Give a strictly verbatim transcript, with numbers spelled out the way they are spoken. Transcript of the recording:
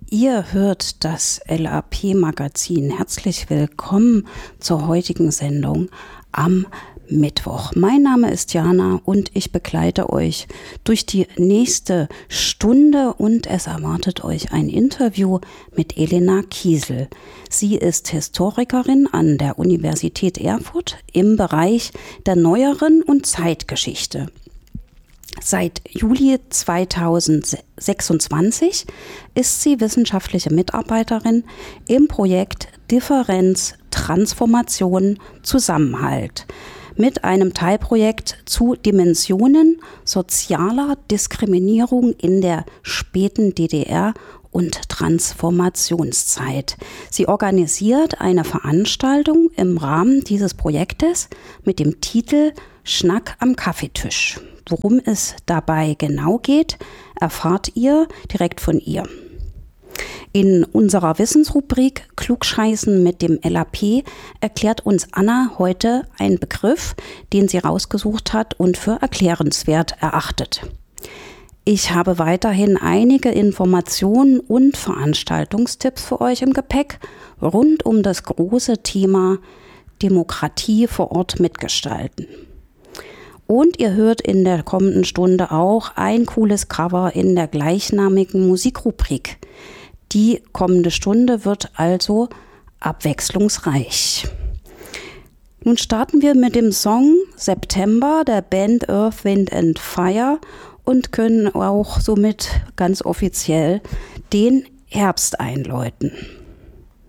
Ihr hört das L A P-Magazin. Herzlich willkommen zur heutigen Sendung am Mittwoch. Mein Name ist Jana und ich begleite euch durch die nächste Stunde und es erwartet euch ein Interview mit Elena Kiesel. Sie ist Historikerin an der Universität Erfurt im Bereich der Neueren und Zeitgeschichte. Seit Juli zweitausendsechsundzwanzig ist sie wissenschaftliche Mitarbeiterin im Projekt Differenz, Transformation, Zusammenhalt mit einem Teilprojekt zu Dimensionen sozialer Diskriminierung in der späten D D R und Transformationszeit. Sie organisiert eine Veranstaltung im Rahmen dieses Projektes mit dem Titel Schnack am Kaffeetisch. Worum es dabei genau geht, erfahrt ihr direkt von ihr. In unserer Wissensrubrik Klugscheißen mit dem L A P erklärt uns Anna heute einen Begriff, den sie rausgesucht hat und für erklärenswert erachtet. Ich habe weiterhin einige Informationen und Veranstaltungstipps für euch im Gepäck rund um das große Thema Demokratie vor Ort mitgestalten. Und ihr hört in der kommenden Stunde auch ein cooles Cover in der gleichnamigen Musikrubrik. Die kommende Stunde wird also abwechslungsreich. Nun starten wir mit dem Song September der Band Earth, Wind and Fire und können auch somit ganz offiziell den Herbst einläuten.